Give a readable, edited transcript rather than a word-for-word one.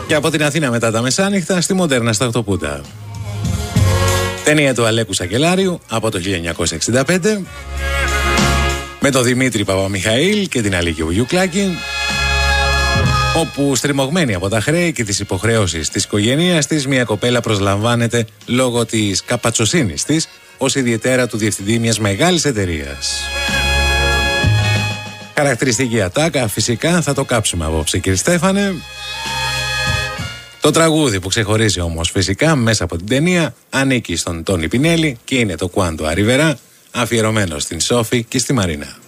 Και από την Αθήνα μετά τα μεσάνυχτα στη Μοντέρνα στα Οχτωπούτα. Ταινία του Αλέκου Σακελάριου από το 1965 με τον Δημήτρη Παπαμιχαήλ και την Αλίκη Βουγιουκλάκη, όπου στριμωγμένη από τα χρέη και τις υποχρεώσεις της οικογένειας της, μια κοπέλα προσλαμβάνεται λόγω της καπατσοσύνης της ως ιδιαίτερα του διευθυντή μιας μεγάλης εταιρείας. Χαρακτηριστική ατάκα, φυσικά θα το κάψουμε απόψε, κύριε Στέφανε. Το τραγούδι που ξεχωρίζει όμως φυσικά μέσα από την ταινία ανήκει στον Τόνι Πινέλη και είναι το Quando Arriverà, αφιερωμένο στην Σόφη και στη Μαρίνα.